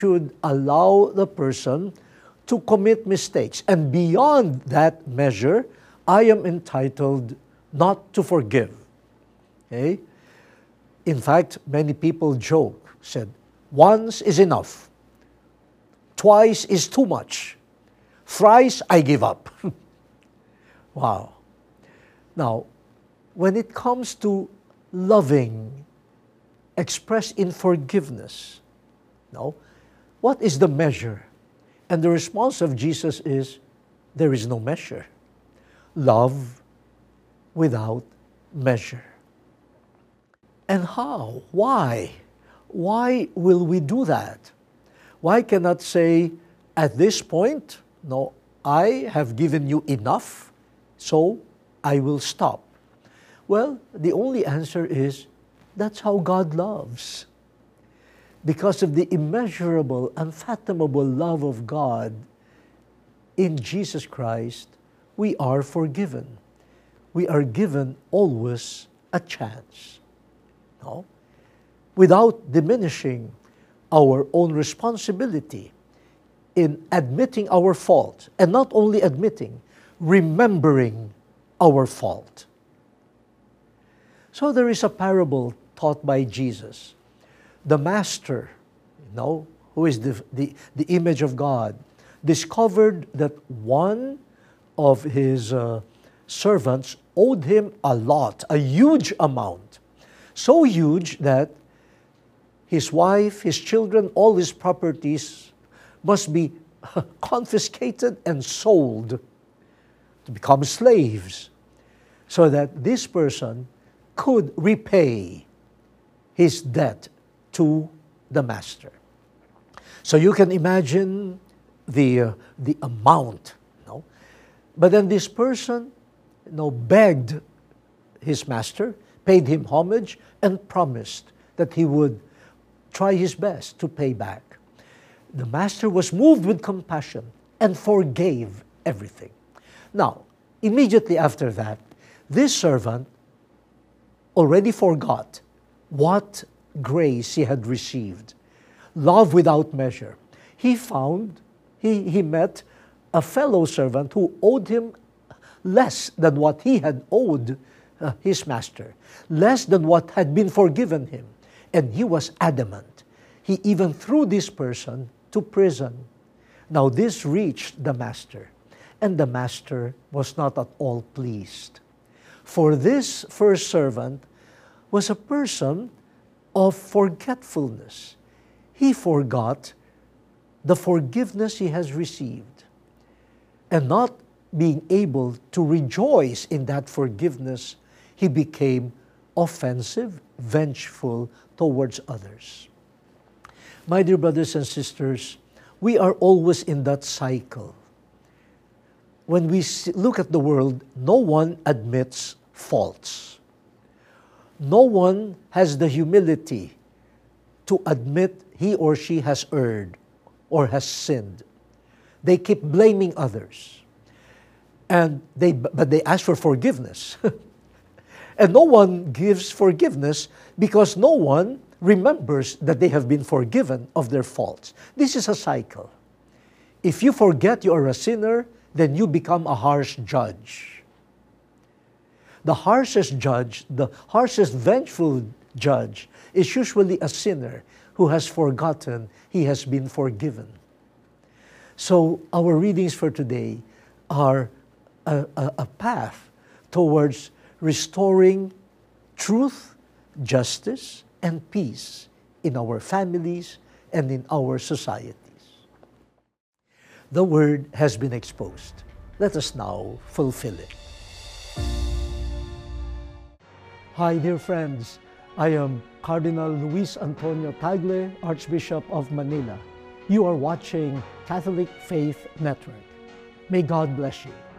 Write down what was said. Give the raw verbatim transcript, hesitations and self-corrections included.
should allow the person to commit mistakes. And beyond that measure, I am entitled not to forgive. Okay? In fact, many people joke, said, once is enough. Twice is too much. Thrice, I give up. Wow. Now, when it comes to loving, expressed in forgiveness, no, what is the measure? And the response of Jesus is, there is no measure. Love without measure. And how? Why? Why will we do that? Why cannot say, at this point, no, I have given you enough, so I will stop? Well, the only answer is, that's how God loves. Because of the immeasurable, unfathomable love of God in Jesus Christ, we are forgiven. We are given always a chance. No? Without diminishing our own responsibility in admitting our fault, and not only admitting, remembering our fault. So there is a parable taught by Jesus. The master, you know, who is the, the, the image of God, discovered that one of his uh, servants owed him a lot, a huge amount. So huge that his wife, his children, all his properties must be confiscated and sold to become slaves, so that this person could repay his debt to the master. So you can imagine the, uh, the amount. You know? But then this person you know, begged his master, paid him homage, and promised that he would try his best to pay back. The master was moved with compassion and forgave everything. Now, immediately after that, this servant already forgot what grace he had received, love without measure. He found, he, he met a fellow servant who owed him less than what he had owed uh, his master, less than what had been forgiven him. And he was adamant. He even threw this person to prison. Now this reached the master, and the master was not at all pleased. For this first servant was a person of forgetfulness. He forgot the forgiveness he has received, and not being able to rejoice in that forgiveness, he became offensive, vengeful towards others. My dear brothers and sisters, we are always in that cycle. When we look at the world, no one admits faults. No one has the humility to admit he or she has erred or has sinned. They keep blaming others. And they, but they ask for forgiveness. And no one gives forgiveness because no one remembers that they have been forgiven of their faults. This is a cycle. If you forget you are a sinner, then you become a harsh judge. The harshest judge, the harshest vengeful judge, is usually a sinner who has forgotten he has been forgiven. So our readings for today are a, a, a path towards restoring truth, justice, and peace in our families and in our societies. The word has been exposed. Let us now fulfill it. Hi, dear friends. I am Cardinal Luis Antonio Tagle, Archbishop of Manila. You are watching Catholic Faith Network. May God bless you.